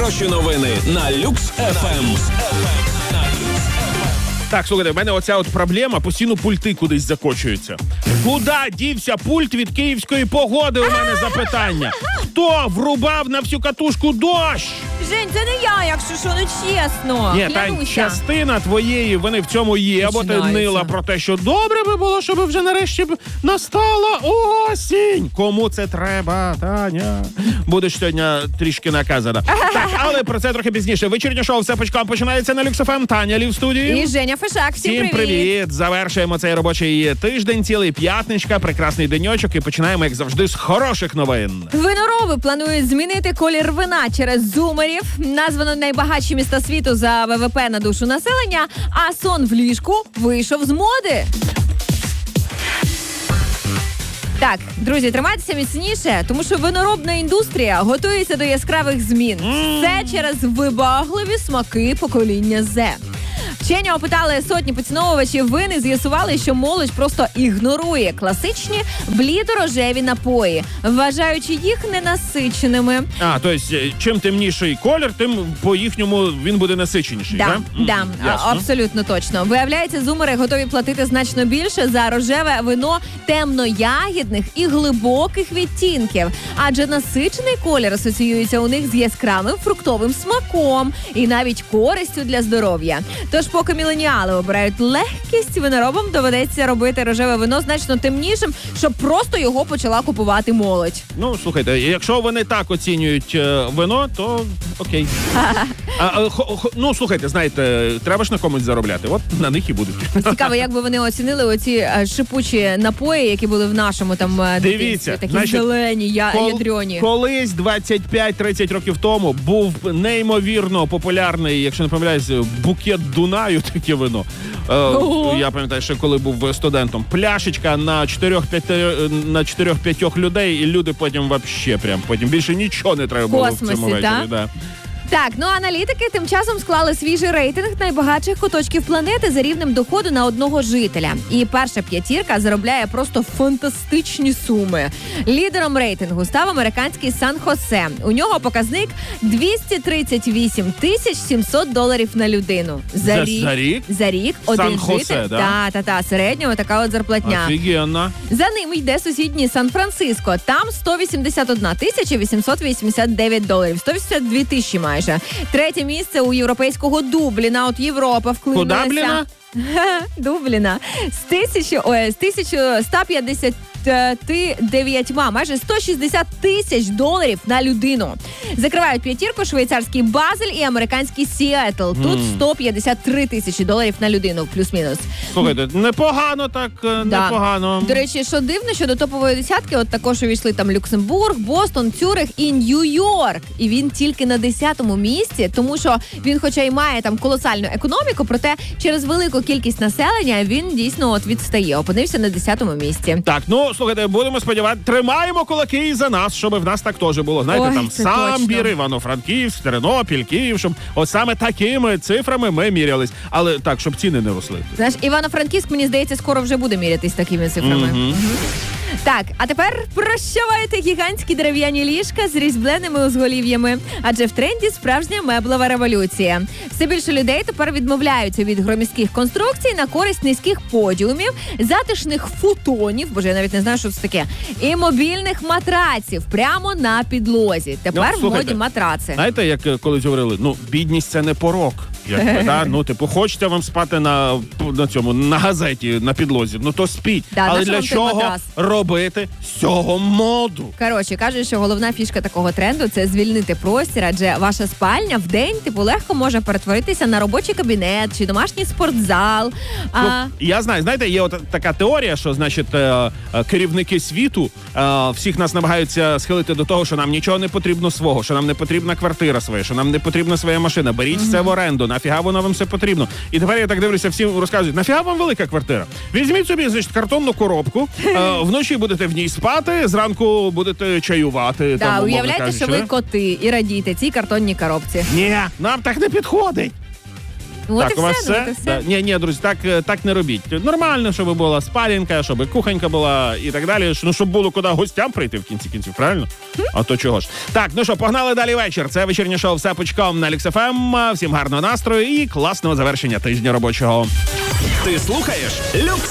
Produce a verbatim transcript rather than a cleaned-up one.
Хороші новини на Люкс еф ем. Так, слухайте, в мене оця от проблема, постійно пульти кудись закочуються. Куди дівся пульт від київської погоди, у мене запитання? Хто врубав на всю катушку дощ? Жень, це не я, якщо що, ну чесно. Ні, та частина твоєї вини в цьому є, бо ти нила про те, що добре би було, щоб вже нарешті б настала осінь. Кому це треба, Таня? Будеш сьогодні трішки наказана. Так, але про це трохи пізніше. Вечірнє шоу «Все пучком» починається на Люкс еф ем. Таня Лів в студії. І Женя Фишак. Всім, Всім привіт. привіт. Завершуємо цей робочий тиждень, цілий п'ятничка, прекрасний деньочок, і починаємо, як завжди, з хороших новин. Винороби планують змінити колір вина через зумерів. Названо найбагатші міста світу за ве ве пе на душу населення, а сон в ліжку вийшов з моди. Так, друзі, тримайтеся міцніше, тому що виноробна індустрія готується до яскравих змін. Все через вибагливі смаки покоління Зе. Вчені опитали сотні поціновувачів вин і з'ясували, що молодь просто ігнорує класичні блідо-рожеві напої, вважаючи їх ненасиченими. А, тобто, чим темніший колір, тим по-їхньому він буде насиченіший, да, так? Да, да, абсолютно точно. Виявляється, зумери готові платити значно більше за рожеве вино темно-ягідних і глибоких відтінків, адже насичений колір асоціюється у них з яскравим фруктовим смаком і навіть користю для здоров'я. Тож, поки міленіали обирають легкість, виноробам доведеться робити рожеве вино значно темнішим, щоб просто його почала купувати молодь. Ну, слухайте, якщо вони так оцінюють е, вино, то окей. а, а, хо, хо, ну, слухайте, знаєте, треба ж на комусь заробляти. От на них і будуть. Цікаво, як би вони оцінили оці е, шипучі напої, які були в нашому там е, Дивіться, такі значить, зелені, я, кол, ядрьоні. Колись двадцять п'ять тридцять років тому був неймовірно популярний, якщо не помиляюсь, букет Дунаю, таке вино. Е, я пам'ятаю, що коли був студентом. Пляшечка на чотирьох-п'ятьох людей, і люди потім вообще прям, потім більше нічого не треба було Космосі, в цьому вечорі. да? Да. Так, ну аналітики тим часом склали свіжий рейтинг найбагатших куточків планети за рівнем доходу на одного жителя. І перша п'ятірка заробляє просто фантастичні суми. Лідером рейтингу став американський Сан-Хосе. У нього показник двісті тридцять вісім тисяч сімсот доларів на людину. За, за рік. За рік? За рік один Сан-Хосе, житель. да? Та, та, та, середнього така от зарплатня. Офігенно. За ним йде сусідній Сан-Франциско. Там сто вісімдесят одна тисяча вісімсот вісімдесят дев'ять доларів. сто вісімдесят дві тисячі майже. Третє місце у європейського Дубліна. От Європа вклинилася. Куда, Бліна? Дубліна. З тисячі, ой, з тисячу ста п'ятдесят дев'ятьма, майже сто шістдесят тисяч доларів на людину. Закривають п'ятірку швейцарський Базель і американський Сіетл. Тут mm. сто п'ятдесят три тисячі доларів на людину, плюс-мінус. Слухайте, непогано так, да. непогано. До речі, що дивно, що до топової десятки от також увійшли там Люксембург, Бостон, Цюрих і Нью-Йорк. І він тільки на десятому місці, тому що він хоча й має там колосальну економіку, проте через велику кількість населення він дійсно от відстає. Опинився на десятому місці. Так, ну, слухайте, будемо сподіватися, тримаємо кулаки і за нас, щоб в нас так теж було. Знаєте, Ой, там Самбір, Івано-Франківськ, Тернопіль, Київ, щоб от саме такими цифрами ми мірялись. Але так, щоб ціни не росли. Знаєш, Івано-Франківськ, мені здається, скоро вже буде мірятись такими цифрами. Угу. Угу. Так, а тепер прощавайте гігантські дерев'яні ліжка з різьбленими узголів'ями, адже в тренді справжня меблева революція. Все більше людей тепер відмовляються від громістких конструкцій на користь низьких подіумів, затишних футонів, боже, я навіть не знаю, що це таке, і мобільних матраців прямо на підлозі. Тепер ну, в моді матраци. Знаєте, як колись говорили, ну, бідність – це не порок. Якби, да? Ну, типу, хочете вам спати на, на цьому, на газеті, на підлозі, ну то спіть. Да, але для чого робити з цього моду? Коротше, кажуть, що головна фішка такого тренду – це звільнити простір, адже ваша спальня в день, типу, легко може перетворитися на робочий кабінет чи домашній спортзал. А... Ну, я знаю, знаєте, є от така теорія, що, значить, керівники світу всіх нас намагаються схилити до того, що нам нічого не потрібно свого, що нам не потрібна квартира своя, що нам не потрібна своя машина, беріть все в оренду, нафіга воно вам все потрібно. І тепер я так дивлюся, всім розказують, нафіга вам велика квартира? Візьміть собі, значить, картонну коробку, е, вночі будете в ній спати, зранку будете чаювати. Так, там, уявляйте, кажучи, що ви да? коти і радієте цій картонній коробці. Ні, нам так не підходить. От так, і у вас все, ну, все? от і все. Да. Ні, ні, друзі, так, е, так не робіть. Нормально, щоб була спаленка, щоб кухонька була і так далі. Ну, щоб було куди гостям прийти в кінці кінців, правильно? А то чого ж. Так, ну що, погнали далі вечір. Це вечірнє шоу «Все пучком» на Люкс еф ем. Всім гарного настрою і класного завершення тижня робочого. Ти слухаєш Люкс